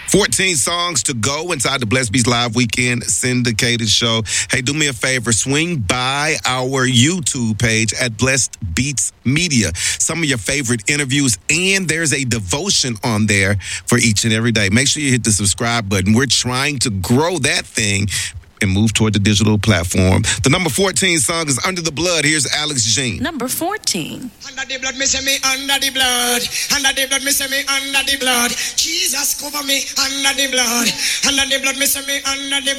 14 songs to go inside the Blessed Beats Live Weekend syndicated show. Hey, do me a favor. Swing by our YouTube page at Blessed Beats Media. Some of your favorite interviews, and there's a devotion on there for each and every day. Make sure you hit the subscribe button. We're trying to grow that thing and move toward the digital platform. The number 14 song is Under the Blood. Here's Alex Jean. Number 14. Under the blood, me say me under the blood. Under the blood, me say me under the blood. Jesus cover me under the blood. Under the blood, me say me under the blood.